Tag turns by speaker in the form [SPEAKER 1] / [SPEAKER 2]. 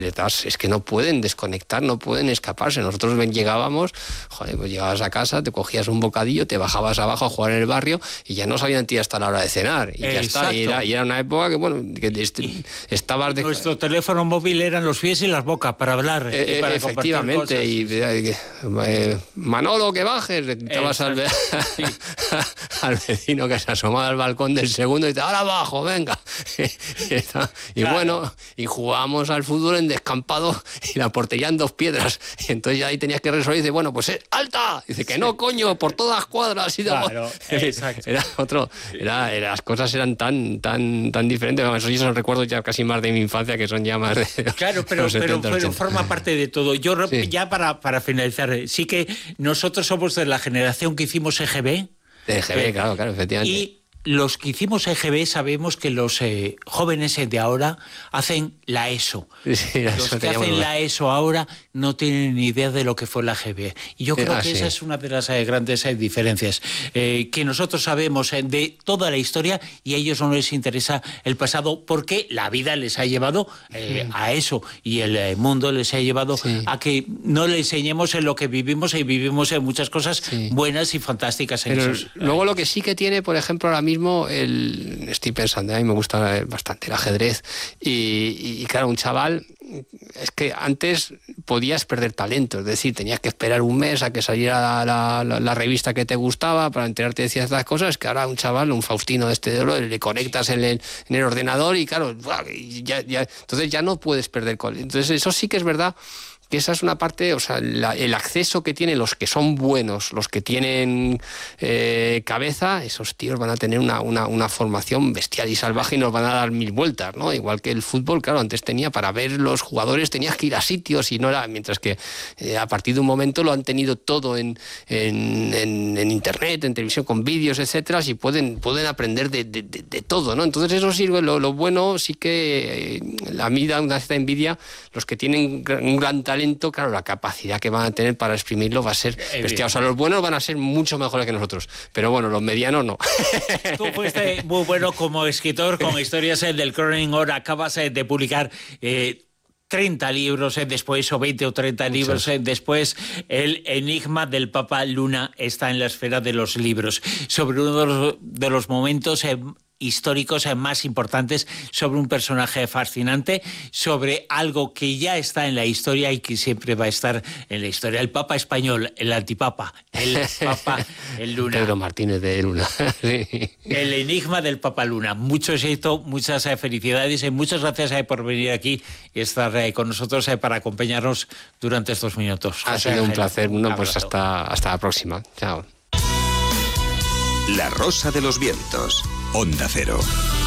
[SPEAKER 1] es que no pueden desconectar, no pueden escaparse. Nosotros llegábamos, pues llegabas a casa, te cogías un bocadillo, te bajabas abajo a jugar en el barrio y ya no sabían ti hasta la hora de cenar. Y ya está. Y era una época que estabas...
[SPEAKER 2] Nuestro teléfono móvil eran los pies y las bocas para hablar. Y para
[SPEAKER 1] efectivamente. Y Manolo, que bajes. Estabas al vecino que se asomaba al balcón del segundo y te ahora abajo, venga. Y claro. Bueno, y jugábamos al fútbol en descampado y la portería en 2 piedras. Y entonces ya ahí tenías que resolver y dice, bueno, pues ¡alta! Dice que no, coño, por todas las cuadras. Y
[SPEAKER 2] claro, exacto.
[SPEAKER 1] Las cosas eran tan diferentes. Eso yo se recuerdo ya casi más de mi infancia, que son ya más de
[SPEAKER 2] claro, pero forma parte de todo. Yo ya para finalizar, sí que nosotros somos de la generación que hicimos EGB.
[SPEAKER 1] De EGB, claro, efectivamente.
[SPEAKER 2] Y los que hicimos EGB sabemos que los jóvenes de ahora hacen la ESO.
[SPEAKER 1] Sí,
[SPEAKER 2] los que hacen la ESO ahora no tienen ni idea de lo que fue la EGB. Y yo creo que esa es una de las grandes diferencias. Que nosotros sabemos de toda la historia y a ellos no les interesa el pasado porque la vida les ha llevado a eso y el mundo les ha llevado a que no le enseñemos en lo que vivimos y vivimos en muchas cosas buenas y fantásticas.
[SPEAKER 1] Pero luego lo que sí que tiene, por ejemplo, ahora mismo estoy pensando, a mí me gusta bastante el ajedrez y claro, un chaval, es que antes podías perder talento, es decir, tenías que esperar un mes a que saliera la revista que te gustaba para enterarte de ciertas cosas, que ahora un chaval, un Faustino de oro, le conectas en el ordenador y claro, entonces ya no puedes perder. Entonces eso sí que es verdad, que esa es una parte, o sea, el acceso que tienen los que son buenos, los que tienen cabeza, esos tíos van a tener una formación bestial y salvaje y nos van a dar 1000 vueltas, ¿no? Igual que el fútbol, claro, antes para ver los jugadores tenías que ir a sitios y no era, mientras que a partir de un momento lo han tenido todo en internet, en televisión, con vídeos, etcétera, y pueden aprender de todo, ¿no? Entonces eso sirve, lo bueno sí que a mí da una cierta envidia los que tienen un gran talento. Claro, la capacidad que van a tener para exprimirlo va a ser bestial. O sea, los buenos van a ser mucho mejores que nosotros, pero bueno, los medianos no.
[SPEAKER 2] Tú fuiste muy bueno como escritor, con historias del Chronic Order, acabas de publicar 30 libros después, o 20 o 30 libros después. El enigma del Papa Luna está en la esfera de los libros, sobre uno de los momentos históricos más importantes, sobre un personaje fascinante, sobre algo que ya está en la historia y que siempre va a estar en la historia. El Papa español, el antipapa, el Papa el Luna.
[SPEAKER 1] Pedro Martínez de Luna. Sí.
[SPEAKER 2] El enigma del Papa Luna. Mucho éxito, muchas felicidades y muchas gracias por venir aquí y estar con nosotros para acompañarnos durante estos minutos.
[SPEAKER 1] Ha sido un placer. Pues hasta la próxima. Chao.
[SPEAKER 3] La Rosa de los Vientos, Onda Cero.